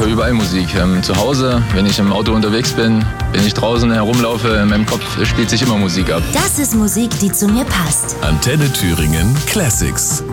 höre überall Musik. Zu Hause, wenn ich im Auto unterwegs bin, wenn ich draußen herumlaufe, in meinem Kopf spielt sich immer Musik ab. Das ist Musik, die zu mir passt. Antenne Thüringen Classics.